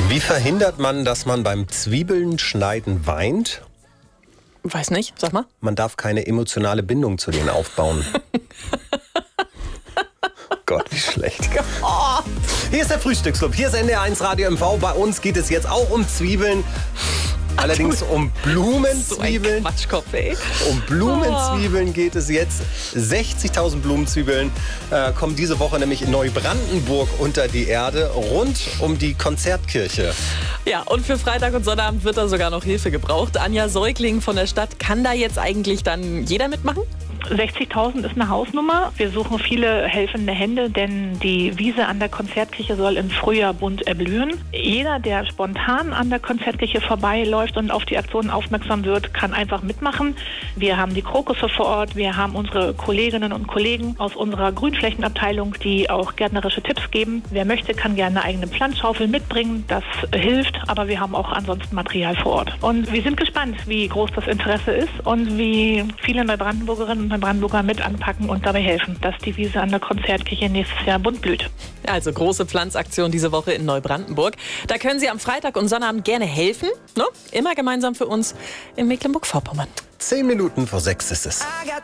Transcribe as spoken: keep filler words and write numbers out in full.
Wie verhindert man, dass man beim Zwiebeln schneiden weint? Weiß nicht, sag mal. Man darf keine emotionale Bindung zu denen aufbauen. Gott, wie schlecht. Oh. Hier ist der Frühstücksclub, hier ist N D R eins Radio M V. Bei uns geht es jetzt auch um Zwiebeln. Allerdings um Blumenzwiebeln. So ein Quatschkopf, ey. Um Blumenzwiebeln geht es jetzt. sechzigtausend Blumenzwiebeln äh, kommen diese Woche nämlich in Neubrandenburg unter die Erde, rund um die Konzertkirche. Ja, und für Freitag und Sonnabend wird da sogar noch Hilfe gebraucht. Anja Säugling von der Stadt, kann da jetzt eigentlich dann jeder mitmachen? sechzigtausend ist eine Hausnummer. Wir suchen viele helfende Hände, denn die Wiese an der Konzertkirche soll im Frühjahr bunt erblühen. Jeder, der spontan an der Konzertkirche vorbeiläuft und auf die Aktion aufmerksam wird, kann einfach mitmachen. Wir haben die Krokusse vor Ort, wir haben unsere Kolleginnen und Kollegen aus unserer Grünflächenabteilung, die auch gärtnerische Tipps geben. Wer möchte, kann gerne eine eigene Pflanzschaufel mitbringen. Das hilft, aber wir haben auch ansonsten Material vor Ort. Und wir sind gespannt, wie groß das Interesse ist und wie viele Neubrandenburgerinnen und Brandenburger mit anpacken und dabei helfen, dass die Wiese an der Konzertkirche nächstes Jahr bunt blüht. Also große Pflanzaktion diese Woche in Neubrandenburg. Da können Sie am Freitag und Sonnabend gerne helfen. Ne? Immer gemeinsam für uns in Mecklenburg-Vorpommern. Zehn Minuten vor sechs ist es.